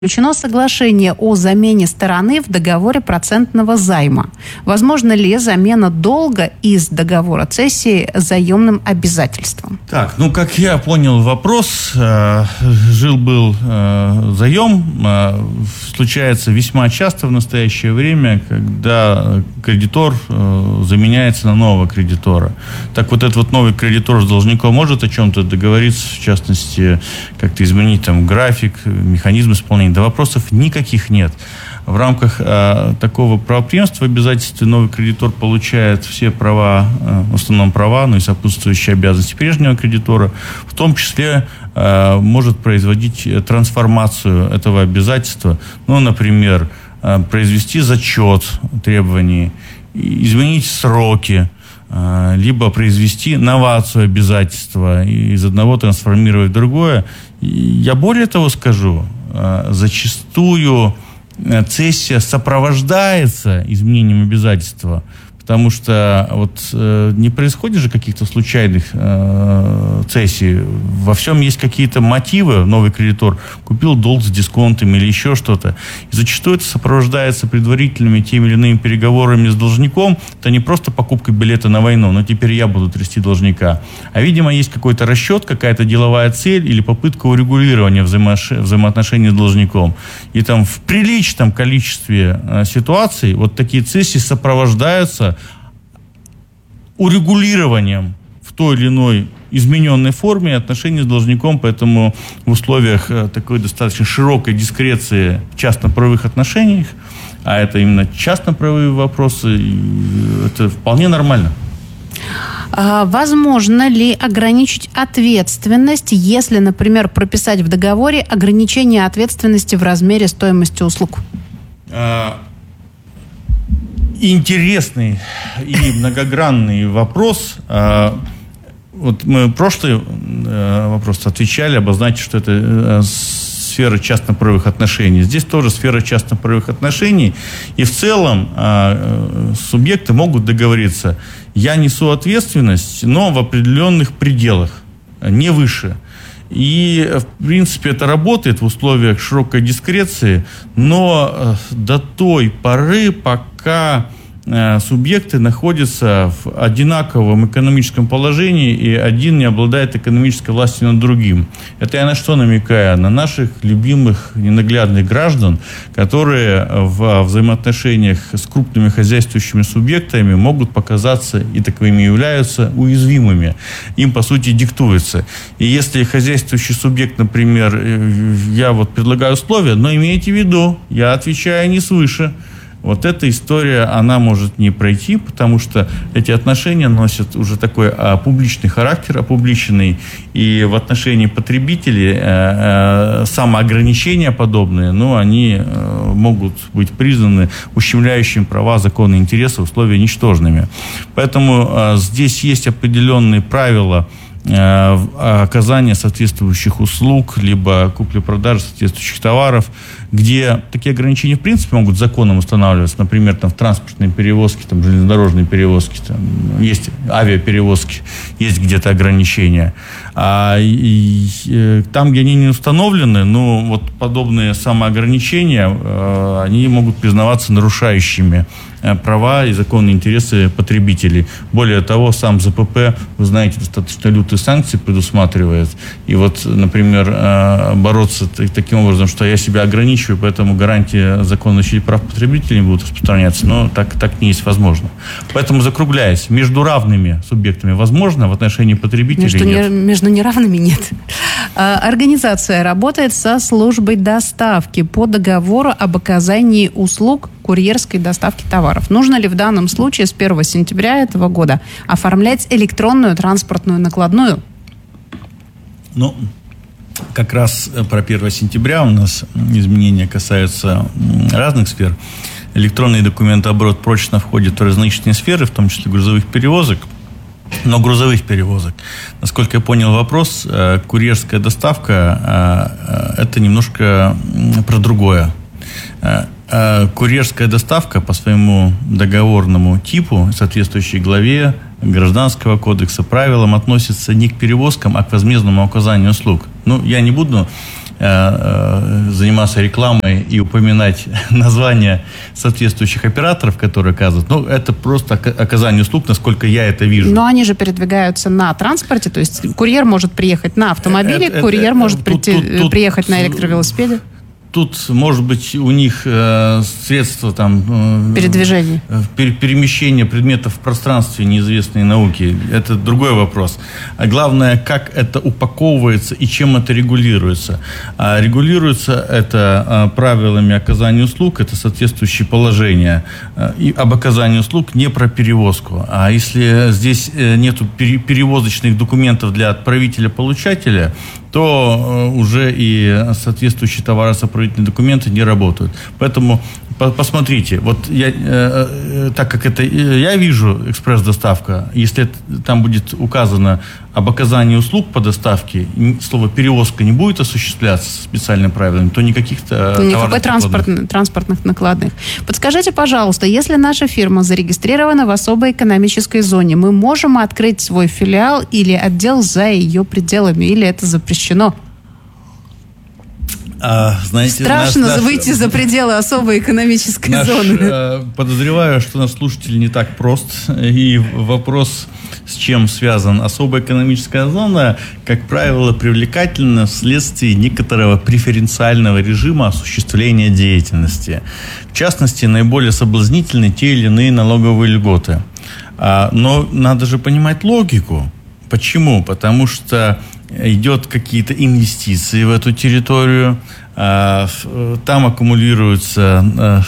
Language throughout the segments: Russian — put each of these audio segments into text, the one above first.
заключено соглашение о замене стороны в договоре процентного займа. Возможно ли замена долга из договора цессии заемным обязательством? Так, как я понял вопрос, жил-был заем, случается весьма часто в настоящее время, когда кредитор заменяется на нового кредитора. Так вот этот новый кредитор с должником может о чем-то договориться, в частности, как-то изменить график, механизм исполнения? Да вопросов никаких нет. В рамках такого правопреемства обязательств новый кредитор получает все права, в основном права, и сопутствующие обязанности прежнего кредитора, в том числе может производить трансформацию этого обязательства, например, произвести зачет требований, изменить сроки, либо произвести новацию обязательства и из одного трансформировать в другое. Я более того скажу, зачастую цессия сопровождается изменением обязательства, потому что не происходит же каких-то случайных цессий. Во всем есть какие-то мотивы. Новый кредитор купил долг с дисконтами или еще что-то. И зачастую это сопровождается предварительными теми или иными переговорами с должником. Это не просто покупка билета на войну, но теперь я буду трясти должника. А, видимо, есть какой-то расчет, какая-то деловая цель или попытка урегулирования взаимоотношений с должником. И в приличном количестве ситуаций такие цессии сопровождаются урегулированием в той или иной измененной форме отношений с должником, поэтому в условиях такой достаточно широкой дискреции в частно-правовых отношениях, а это именно частно-правовые вопросы, это вполне нормально. Возможно ли ограничить ответственность, если, например, прописать в договоре ограничение ответственности в размере стоимости услуг? Интересный и многогранный вопрос. Мы прошлый вопрос отвечали, обозначили, что это сфера частно-правовых отношений. Здесь тоже сфера частно-правовых отношений. И в целом субъекты могут договориться: я несу ответственность, но в определенных пределах, не выше. И, в принципе, это работает в условиях широкой дискреции, но до той поры, пока субъекты находятся в одинаковом экономическом положении, и один не обладает экономической властью над другим. Это я на что намекаю? На наших любимых ненаглядных граждан, которые в взаимоотношениях с крупными хозяйствующими субъектами могут показаться, и таковыми являются, уязвимыми. Им, по сути, диктуется. И если хозяйствующий субъект, например, я предлагаю условия, но имейте в виду, я отвечаю не свыше. Эта история, она может не пройти, потому что эти отношения носят уже такой публичный характер, опубличенный, и в отношении потребителей самоограничения подобные, они могут быть признаны ущемляющими права, законы, интересы, условия ничтожными. Поэтому здесь есть определенные правила оказания соответствующих услуг, либо купли-продажи соответствующих товаров, где такие ограничения в принципе могут законом устанавливаться, например, в транспортной перевозке, железнодорожной перевозке, есть авиаперевозки, есть где-то ограничения. Там, где они не установлены, подобные самоограничения, они могут признаваться нарушающими права и законные интересы потребителей. Более того, сам ЗПП, вы знаете, достаточно лютые санкции предусматривает. И например, бороться таким образом, что я себя ограничиваю, поэтому гарантии законной защиты прав потребителей не будут распространяться, но так не есть возможно. Поэтому, закругляясь, между равными субъектами возможно, в отношении потребителей нет. Между неравными нет. Организация работает со службой доставки по договору об оказании услуг курьерской доставки товаров. Нужно ли в данном случае с 1 сентября этого года оформлять электронную транспортную накладную? Как раз про 1 сентября у нас изменения касаются разных сфер. Электронный документооборот прочно входит в различные сферы, в том числе грузовых перевозок. Но грузовых перевозок. Насколько я понял вопрос, курьерская доставка – это немножко про другое. Курьерская доставка по своему договорному типу, соответствующей главе Гражданского кодекса, правилам относится не к перевозкам, а к возмездному оказанию услуг. Я не буду заниматься рекламой и упоминать названия соответствующих операторов, которые оказывают. Ну, это просто оказание услуг, насколько я это вижу. Но они же передвигаются на транспорте, то есть курьер может приехать на автомобиле, курьер может приехать на электровелосипеде. Тут, может быть, у них средства там... Передвижения. Перемещения предметов в пространстве неизвестной науки. Это другой вопрос. А главное, как это упаковывается и чем это регулируется. А регулируется это правилами оказания услуг, это соответствующие положения и об оказании услуг, не про перевозку. А если здесь нету перевозочных документов для отправителя-получателя, то уже и соответствующие товаросопроводительные документы не работают. Поэтому посмотрите, вот так как это я вижу экспресс-доставка, если там будет указано об оказании услуг по доставке, слово «перевозка» не будет осуществляться специальными правилами, то никаких транспортных накладных. Подскажите, пожалуйста, если наша фирма зарегистрирована в особой экономической зоне, мы можем открыть свой филиал или отдел за ее пределами, или это запрещено? Знаете, страшно выйти за пределы особой экономической зоны. Подозреваю, что наш слушатель не так прост. И вопрос, с чем связан особая экономическая зона, как правило, привлекательна вследствие некоторого преференциального режима осуществления деятельности. В частности, наиболее соблазнительны те или иные налоговые льготы. Но надо же понимать логику. Почему? Потому что идет какие-то инвестиции в эту территорию, там аккумулируются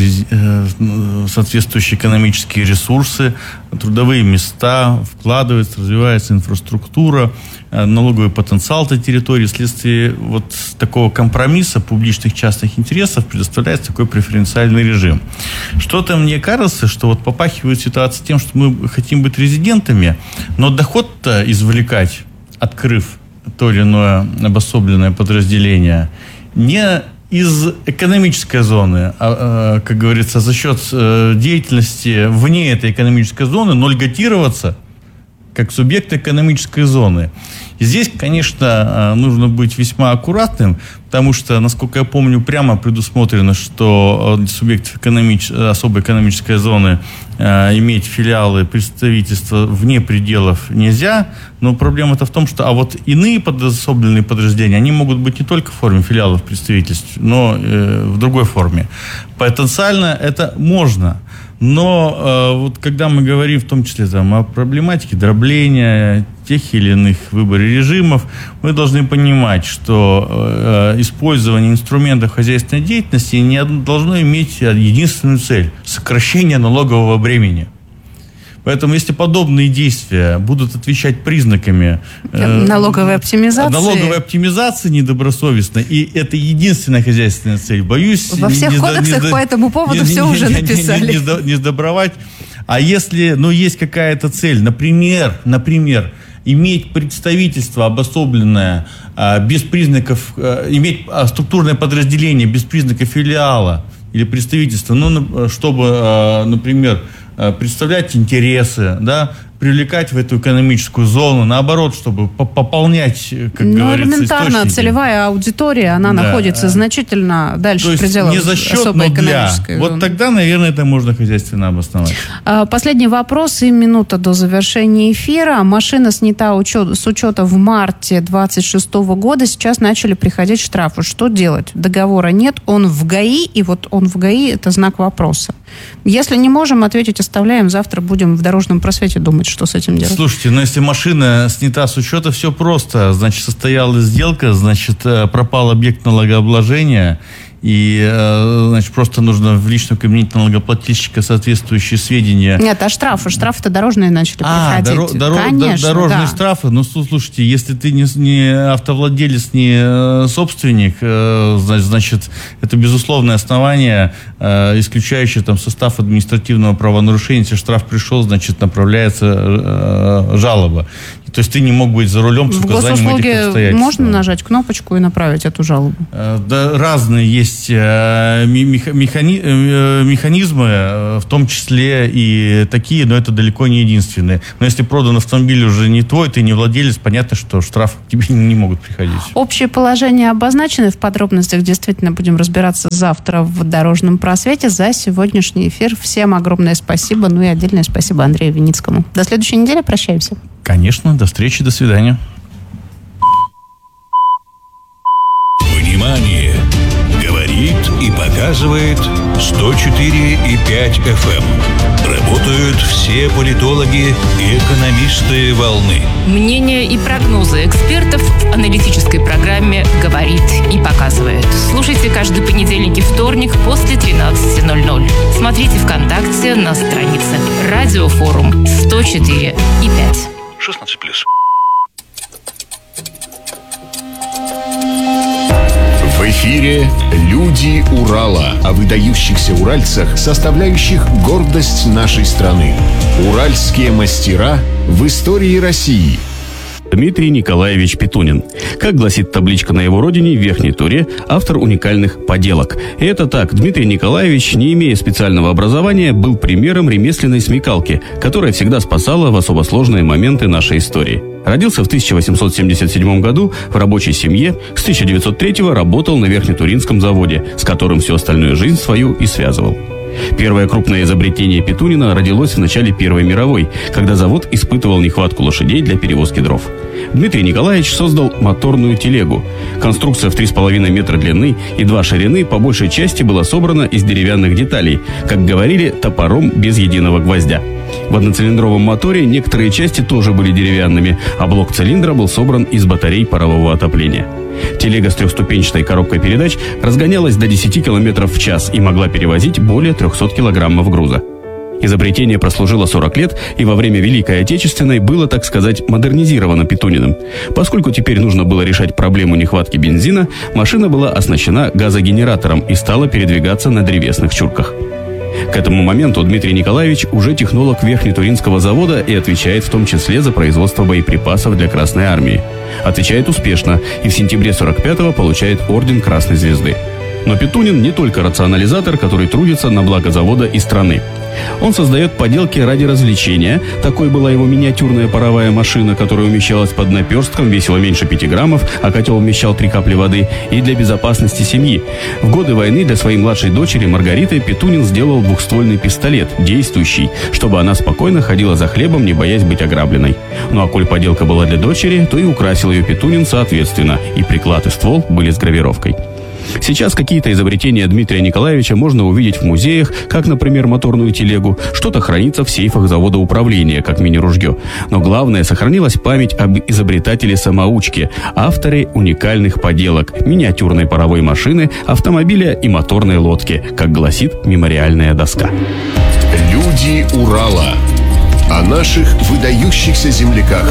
соответствующие экономические ресурсы, трудовые места, вкладывается, развивается инфраструктура, налоговый потенциал этой территории. Вследствие вот такого компромисса публичных частных интересов предоставляется такой преференциальный режим. Что-то мне кажется, что вот попахивает ситуация тем, что мы хотим быть резидентами, но доход-то извлекать, открыв то или иное обособленное подразделение, не из экономической зоны, а, как говорится, за счет деятельности вне этой экономической зоны, но льготироваться как субъект экономической зоны. И здесь, конечно, нужно быть весьма аккуратным, потому что, насколько я помню, прямо предусмотрено, что субъект особой экономической зоны иметь филиалы, представительства вне пределов нельзя. Но проблема-то в том, что вот иные подособленные подразделения, они могут быть не только в форме филиалов представительств, но в другой форме. Потенциально это можно. Но вот когда мы говорим в том числе о проблематике дробления, тех или иных выборе режимов, мы должны понимать, что использование инструментов хозяйственной деятельности не должно иметь единственную цель – сокращение налогового бремени. Поэтому, если подобные действия будут отвечать признаками налоговой оптимизации недобросовестно, и это единственная хозяйственная цель, боюсь... Во всех кодексах по этому поводу все уже написали. Не сдобровать. А если, есть какая-то цель, например, иметь представительство обособленное, без признаков, иметь структурное подразделение без признаков филиала или представительства, чтобы, например, представлять интересы, привлекать в эту экономическую зону, наоборот, чтобы пополнять, как говорится, элементарно, источники. Целевая аудитория, она находится значительно дальше пределов не за счет, особой экономической зоны. Вот тогда, наверное, это можно хозяйственно обосновать. Последний вопрос, и минута до завершения эфира. Машина снята с учета в марте 2026 года, сейчас начали приходить штрафы. Что делать? Договора нет, он в ГАИ, и вот он в ГАИ, это знак вопроса. Если не можем ответить, оставляем, завтра будем в дорожном просвете думать, что с этим делать. Слушайте, если машина снята с учета, все просто. Значит, состоялась сделка, значит, пропал объект налогообложения, и, значит, просто нужно в личном кабинете налогоплательщика соответствующие сведения. Нет, штрафы? Штрафы-то дорожные начали приходить. Конечно, дорожные штрафы. Слушайте, если ты не автовладелец, не собственник, значит, это безусловное основание, исключающее состав административного правонарушения. Если штраф пришел, значит, направляется жалоба. То есть ты не мог быть за рулем с указанием этих обстоятельств. Можно нажать кнопочку и направить эту жалобу? Да, разные есть механизмы, в том числе и такие, но это далеко не единственные. Но если продан автомобиль уже не твой, ты не владелец, понятно, что штрафы к тебе не могут приходить. Общее положение обозначено. В подробностях действительно будем разбираться завтра в «Дорожном просвете». За сегодняшний эфир всем огромное спасибо. Ну и отдельное спасибо Андрею Виницкому. До следующей недели. Прощаемся. Конечно. До встречи. До свидания. Внимание! Говорит и показывает 104,5 FM. Работают все политологи и экономисты волны. Мнения и прогнозы экспертов в аналитической программе «Говорит и показывает». Слушайте каждый понедельник и вторник после 13:00. Смотрите ВКонтакте на странице «Радиофорум 104,5». 16+. В эфире «Люди Урала» о выдающихся уральцах, составляющих гордость нашей страны. Уральские мастера в истории России. Дмитрий Николаевич Петунин. Как гласит табличка на его родине, в верхней туре автор уникальных поделок. И это так, Дмитрий Николаевич, не имея специального образования, был примером ремесленной смекалки, которая всегда спасала в особо сложные моменты нашей истории. Родился в 1877 году в рабочей семье, с 1903 работал на Верхнетуринском заводе, с которым всю остальную жизнь свою и связывал. Первое крупное изобретение Петунина родилось в начале Первой мировой, когда завод испытывал нехватку лошадей для перевозки дров. Дмитрий Николаевич создал моторную телегу. Конструкция в 3,5 метра длины и 2 ширины по большей части была собрана из деревянных деталей, как говорили, топором без единого гвоздя. В одноцилиндровом моторе некоторые части тоже были деревянными, а блок цилиндра был собран из батарей парового отопления. Телега с трехступенчатой коробкой передач разгонялась до 10 км в час и могла перевозить более 300 килограммов груза. Изобретение прослужило 40 лет и во время Великой Отечественной было, так сказать, модернизировано Петуниным. Поскольку теперь нужно было решать проблему нехватки бензина, машина была оснащена газогенератором и стала передвигаться на древесных чурках. К этому моменту Дмитрий Николаевич уже технолог Верхнетуринского завода и отвечает в том числе за производство боеприпасов для Красной Армии. Отвечает успешно и в сентябре 45-го получает орден Красной Звезды. Но Петунин не только рационализатор, который трудится на благо завода и страны. Он создает поделки ради развлечения. Такой была его миниатюрная паровая машина, которая умещалась под наперстком, весила меньше 5 граммов, а котел вмещал 3 капли воды, и для безопасности семьи. В годы войны для своей младшей дочери Маргариты Петунин сделал двухствольный пистолет, действующий, чтобы она спокойно ходила за хлебом, не боясь быть ограбленной. Ну а коль поделка была для дочери, то и украсил ее Петунин соответственно, и приклад и ствол были с гравировкой. Сейчас какие-то изобретения Дмитрия Николаевича можно увидеть в музеях, как, например, моторную телегу. Что-то хранится в сейфах завода управления, как мини-ружье. Но главное, сохранилась память об изобретателе-самоучке, авторе уникальных поделок, миниатюрной паровой машины, автомобиля и моторной лодки, как гласит мемориальная доска. Люди Урала. О наших выдающихся земляках.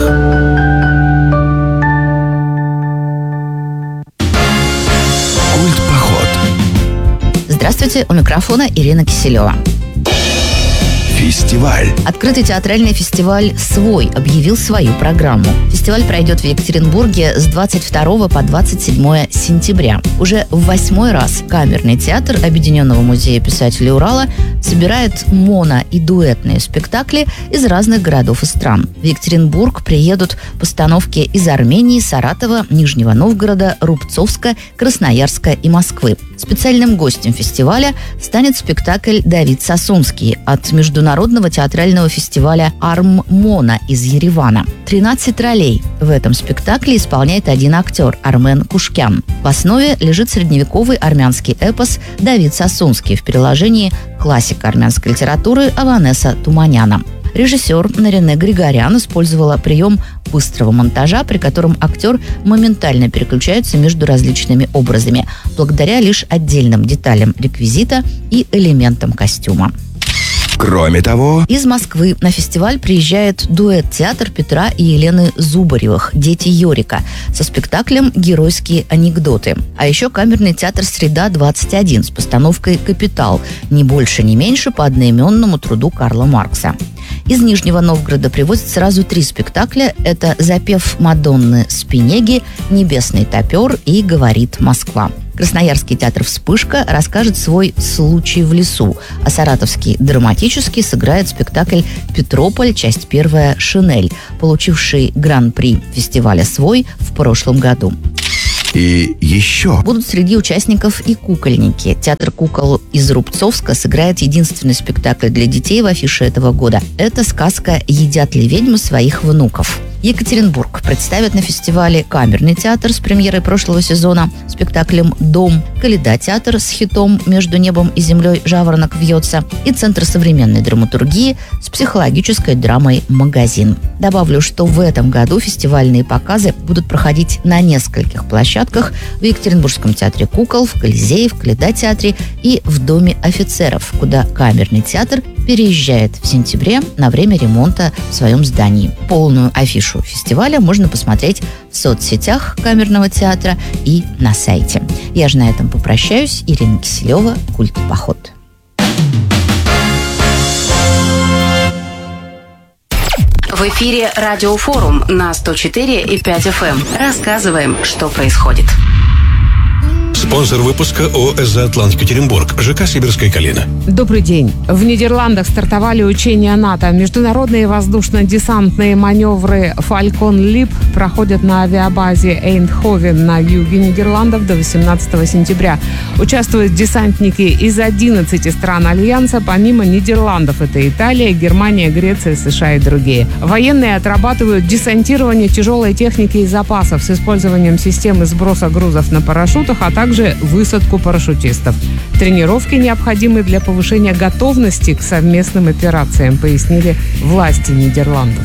Здравствуйте, у микрофона Ирина Киселева. Фестиваль. Открытый театральный фестиваль «Свой» объявил свою программу. Фестиваль пройдет в Екатеринбурге с 22 по 27 сентября. Уже в 8-й раз Камерный театр Объединенного музея писателей Урала собирает моно- и дуэтные спектакли из разных городов и стран. В Екатеринбург приедут постановки из Армении, Саратова, Нижнего Новгорода, Рубцовска, Красноярска и Москвы. Специальным гостем фестиваля станет спектакль «Давид Сасунский» от Международного театрального фестиваля «Арм-Моно» из Еревана. 13 ролей в этом спектакле исполняет один актер – Армен Кушкян. В основе лежит средневековый армянский эпос «Давид Сасунский» в переложении классика армянской литературы Аванеса Туманяна. Режиссер Нарине Григорян использовала прием быстрого монтажа, при котором актер моментально переключается между различными образами, благодаря лишь отдельным деталям реквизита и элементам костюма. Кроме того, из Москвы на фестиваль приезжает дуэт-театр Петра и Елены Зубаревых «Дети Йорика» со спектаклем «Геройские анекдоты». А еще камерный театр «Среда-21» с постановкой «Капитал», ни больше, ни меньше по одноименному труду Карла Маркса. Из Нижнего Новгорода привозят сразу 3 спектакля. Это «Запев Мадонны Спинеги», «Небесный топер» и «Говорит Москва». Красноярский театр «Вспышка» расскажет свой «Случай в лесу», а Саратовский драматический сыграет спектакль «Петрополь. Часть первая. Шинель», получивший гран-при фестиваля «Свой» в прошлом году. И еще будут среди участников и кукольники. Театр кукол из Рубцовска сыграет единственный спектакль для детей в афише этого года. Это сказка «Едят ли ведьмы своих внуков?». Екатеринбург представит на фестивале камерный театр с премьерой прошлого сезона спектаклем «Дом», Калейдотеатр с хитом «Между небом и землей жаворонок вьется» и Центр современной драматургии с психологической драмой «Магазин». Добавлю, что в этом году фестивальные показы будут проходить на нескольких площадках: в Екатеринбургском театре кукол, в Колизее, в Калейдотеатре и в Доме офицеров, куда камерный театр переезжает в сентябре на время ремонта в своем здании. Полную афишу фестиваля можно посмотреть в соцсетях камерного театра и на сайте. Я же на этом попрощаюсь. Ирина Киселева, «Культ поход». В эфире Радиофорум на 104,5 FM. Рассказываем, что происходит. Спонсор выпуска ООО «Атлант Екатеринбург», ЖК «Сибирская Калина». Добрый день. В Нидерландах стартовали учения НАТО. Международные воздушно-десантные маневры «Фалькон Лип» проходят на авиабазе Эйндховен на юге Нидерландов до 18 сентября. Участвуют десантники из 11 стран Альянса, помимо Нидерландов. Это Италия, Германия, Греция, США и другие. Военные отрабатывают десантирование тяжелой техники и запасов с использованием системы сброса грузов на парашютах, а также высадку парашютистов. Тренировки необходимы для повышения готовности к совместным операциям, пояснили власти Нидерландов.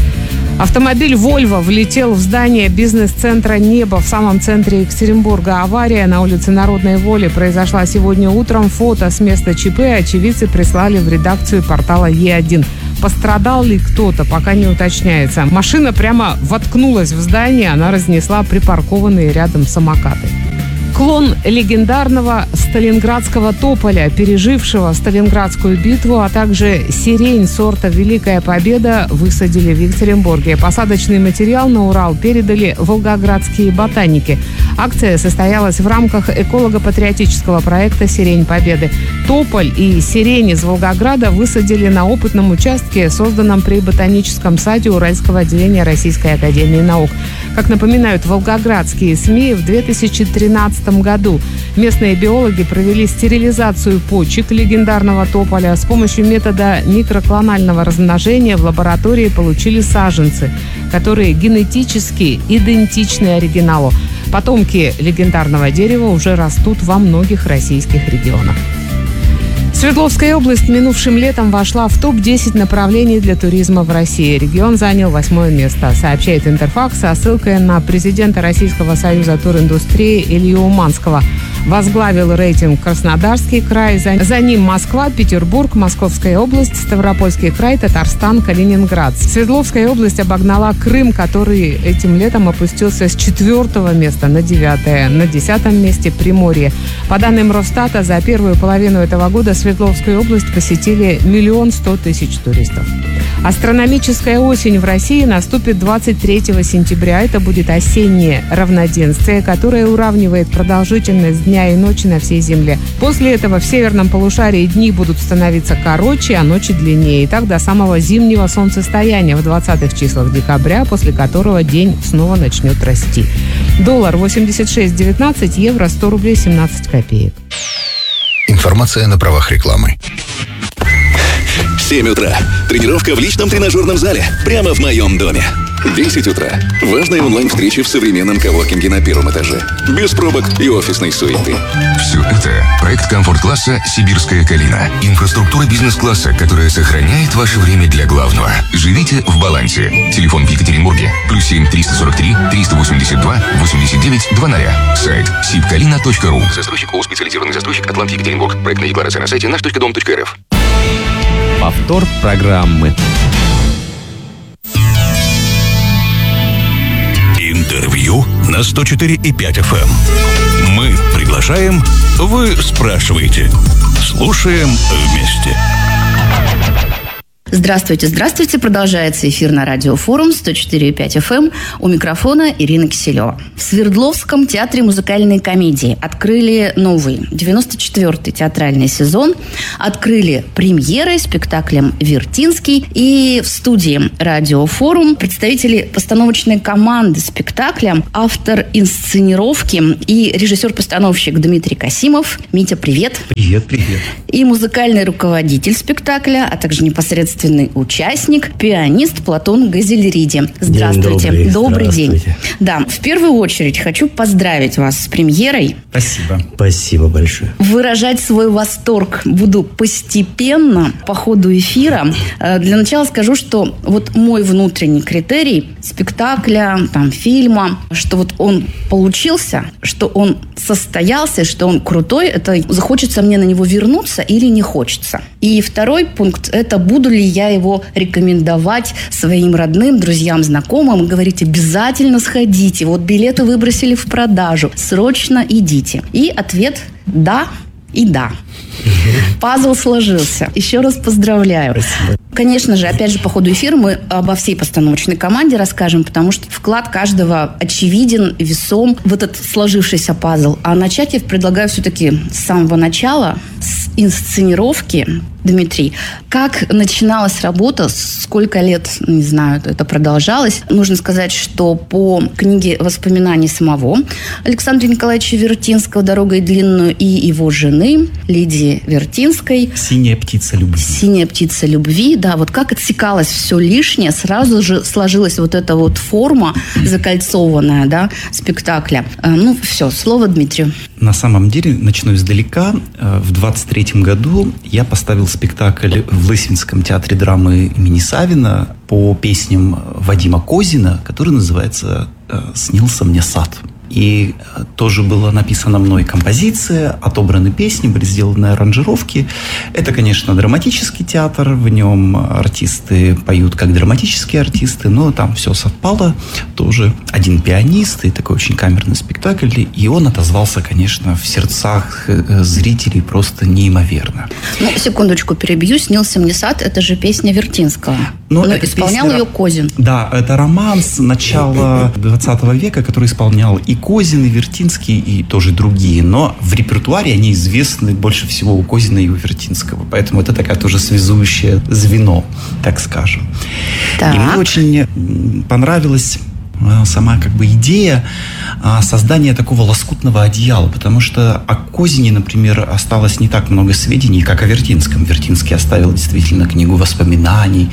Автомобиль «Вольво» влетел в здание бизнес-центра «Небо» в самом центре Екатеринбурга. Авария на улице Народной Воли произошла сегодня утром. Фото с места ЧП очевидцы прислали в редакцию портала Е1. Пострадал ли кто-то, пока не уточняется. Машина прямо воткнулась в здание, она разнесла припаркованные рядом самокаты. Клон легендарного сталинградского тополя, пережившего Сталинградскую битву, а также сирень сорта «Великая Победа» высадили в Екатеринбурге. Посадочный материал на Урал передали волгоградские ботаники. Акция состоялась в рамках эколого-патриотического проекта «Сирень Победы». Тополь и сирень из Волгограда высадили на опытном участке, созданном при ботаническом саде Уральского отделения Российской академии наук. Как напоминают волгоградские СМИ, в 2013 году местные биологи провели стерилизацию почек легендарного тополя. С помощью метода микроклонального размножения в лаборатории получили саженцы, которые генетически идентичны оригиналу. Потомки легендарного дерева уже растут во многих российских регионах. Свердловская область минувшим летом вошла в топ-10 направлений для туризма в России. Регион занял 8 место, сообщает Интерфакс со ссылкой на президента Российского союза туриндустрии Илью Уманского. Возглавил рейтинг Краснодарский край, за ним Москва, Петербург, Московская область, Ставропольский край, Татарстан, Калининград. Свердловская область обогнала Крым, который этим летом опустился с 4 места на 9. На 10 месте Приморье. По данным Росстата, за первую половину этого года Свердловскую область посетили 1 100 000 туристов. Астрономическая осень в России наступит 23 сентября. Это будет осеннее равноденствие, которое уравнивает продолжительность дня и ночи на всей Земле. После этого в северном полушарии дни будут становиться короче, а ночи длиннее. И так до самого зимнего солнцестояния в 20-х числах декабря, после которого день снова начнет расти. Доллар 86.19, евро 100 рублей 17 копеек. Информация на правах рекламы. 7 утра. Тренировка в личном тренажерном зале. Прямо в моем доме. 10 утра. Важная онлайн-встреча в современном коворкинге на первом этаже. Без пробок и офисной суеты. Все это проект комфорт-класса «Сибирская Калина». Инфраструктура бизнес-класса, которая сохраняет ваше время для главного. Живите в балансе. Телефон в Екатеринбурге. +7 343 382 89 00. Сайт sibkalina.ru. Застройщик ООО «Специализированный застройщик Атлант Екатеринбург». Проектная декларация на сайте наш.дом.рф. Повтор программы. Интервью на 104,5 FM. Мы приглашаем, вы спрашиваете. Слушаем вместе. Здравствуйте, здравствуйте. Продолжается эфир на Радиофорум 104,5 FM. У микрофона Ирина Киселева. В Свердловском театре музыкальной комедии открыли новый 94-й театральный сезон. Открыли премьерой спектаклем «Вертинский». И в студии Радиофорум представители постановочной команды спектакля, автор инсценировки и режиссер-постановщик Дмитрий Касимов. Митя, привет. Привет. И музыкальный руководитель спектакля, а также непосредственный участник, пианист Платон Газельриди. Здравствуйте. Добрый день. Да, в первую очередь хочу поздравить вас с премьерой. Спасибо большое. Выражать свой восторг буду постепенно по ходу эфира. Для начала скажу, что вот мой внутренний критерий спектакля, фильма, что вот он получился, что он состоялся, что он крутой, это захочется мне на него вернуться или не хочется. И второй пункт – это буду ли я его рекомендовать своим родным, друзьям, знакомым, говорить: обязательно сходите, вот билеты выбросили в продажу, срочно идите. И ответ – да и да. Пазл сложился. Еще раз поздравляю. Спасибо. Конечно же, опять же, по ходу эфира мы обо всей постановочной команде расскажем, потому что вклад каждого очевиден, весом в этот сложившийся пазл. А начать я предлагаю все-таки с самого начала, с инсценировки. Дмитрий, как начиналась работа, сколько лет, не знаю, это продолжалось? Нужно сказать, что по книге воспоминаний самого Александра Николаевича Вертинского «Дорогой длинную» и его жены Лидии Вертинской «Синяя птица любви». «Синяя птица любви», да, вот как отсекалось все лишнее, сразу же сложилась вот эта вот форма закольцованная, да, спектакля. Все, слово Дмитрию. На самом деле, начну издалека. В 23-м году я поставил спектакль в Лысинском театре драмы имени Савина по песням Вадима Козина, который называется «Снился мне сад». И тоже была написана мной композиция, отобраны песни, были сделаны аранжировки. Это, конечно, драматический театр, в нем артисты поют как драматические артисты, но там все совпало. Тоже один пианист и такой очень камерный спектакль. И он отозвался, конечно, в сердцах зрителей просто неимоверно. Секундочку перебью. «Снился мне сад» – это же песня Вертинского. Но исполнял ее Козин. Да, это романс начала 20 века, который исполнял и Козин, и Вертинский, и тоже другие. Но в репертуаре они известны больше всего у Козина и у Вертинского. Поэтому это такое тоже связующее звено, так скажем. Так. И мне очень понравилась сама идея создания такого лоскутного одеяла, потому что о Козине, например, осталось не так много сведений, как о Вертинском. Вертинский оставил действительно книгу воспоминаний,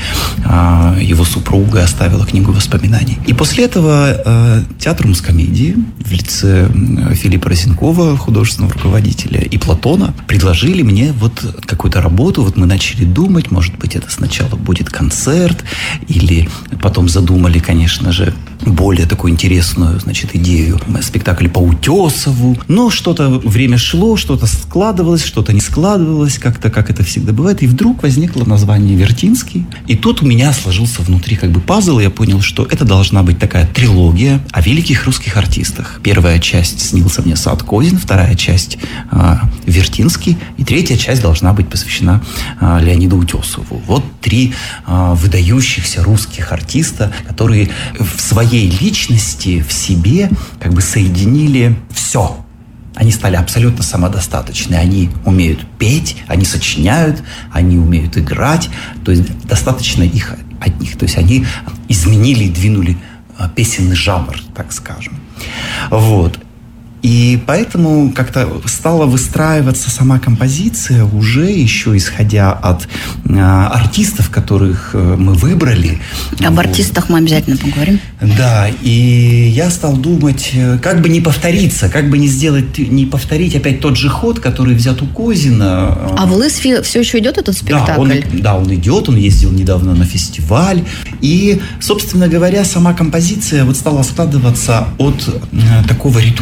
его супруга оставила книгу воспоминаний. И после этого театр мускомедии в лице Филиппа Розенкова, художественного руководителя, и Платона предложили мне какую-то работу. Вот мы начали думать, может быть, это сначала будет концерт, или потом задумали, конечно же, более такую интересную, идею. Спектакль по Утесову. Но что-то время шло, что-то складывалось, что-то не складывалось, как это всегда бывает. И вдруг возникло название «Вертинский». И тут у меня сложился внутри пазл, и я понял, что это должна быть такая трилогия о великих русских артистах. Первая часть «Снился мне сад» Козин, вторая часть Вертинский, и третья часть должна быть посвящена Леониду Утесову. Вот три выдающихся русских артиста, которые в своей личности, в себе соединили все. Они стали абсолютно самодостаточны. Они умеют петь, они сочиняют, они умеют играть. То есть достаточно их одних. То есть они изменили и двинули песенный жанр, так скажем. Вот. И поэтому как-то стала выстраиваться сама композиция уже еще исходя от артистов, которых мы выбрали. Об артистах мы обязательно поговорим. Да, и я стал думать, как бы не повториться, как бы не повторить опять тот же ход, который взят у Козина. А в Лысве все еще идет этот спектакль? Да, он идет, он ездил недавно на фестиваль. И, собственно говоря, сама композиция стала складываться от такого ритуала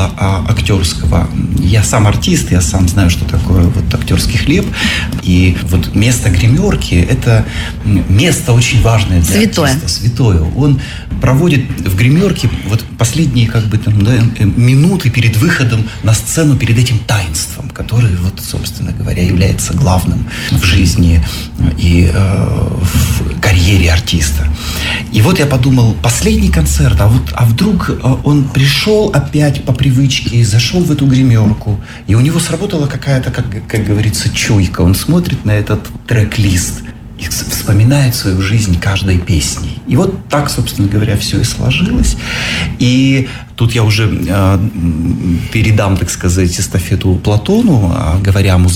начала актерского. Я сам артист, я сам знаю, что такое вот актерский хлеб. И вот место гримерки – это место очень важное для артиста. Святое. Он проводит в гримерке вот последние минуты перед выходом на сцену, перед этим таинством, которое, вот, собственно говоря, является главным в жизни и в карьере артиста. И вот я подумал, последний концерт, а вдруг он пришел опять по привычке, зашел в эту гримерку, и у него сработала какая-то, как говорится, чуйка. Он смотрит на этот трек-лист и вспоминает свою жизнь каждой песней. И вот так, собственно говоря, все и сложилось. И тут я уже передам, так сказать, эстафету Платону, говоря о